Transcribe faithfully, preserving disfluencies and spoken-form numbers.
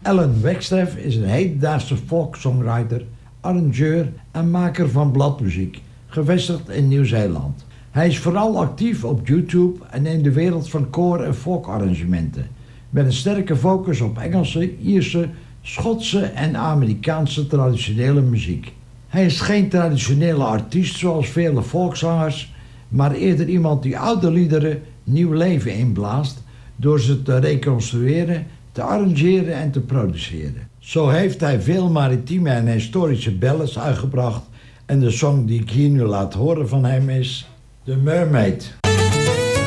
Alan Wagstaff is een hedendaagse folksongwriter, arrangeur en maker van bladmuziek, gevestigd in Nieuw-Zeeland. Hij is vooral actief op YouTube en in de wereld van koor- en folkarrangementen, met een sterke focus op Engelse, Ierse, Schotse en Amerikaanse traditionele muziek. Hij is geen traditionele artiest zoals vele volkszangers, maar eerder iemand die oude liederen nieuw leven inblaast door ze te reconstrueren, te arrangeren en te produceren. Zo heeft hij veel maritieme en historische ballads uitgebracht en de song die ik hier nu laat horen van hem is The Mermaid.